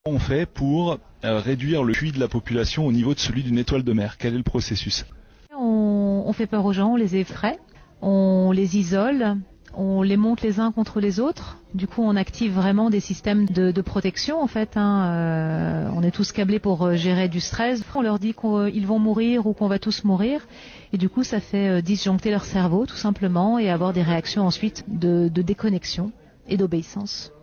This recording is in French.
On fait pour réduire le QI de la population au niveau de celui d'une étoile de mer? Quel est le processus? On fait peur aux gens, on les effraie, on les isole, on les monte les uns contre les autres. Du coup, on active vraiment des systèmes de protection en fait. On est tous câblés pour gérer du stress. On leur dit qu'ils vont mourir ou qu'on va tous mourir. Et du coup, ça fait disjoncter leur cerveau tout simplement et avoir des réactions ensuite de déconnexion et d'obéissance.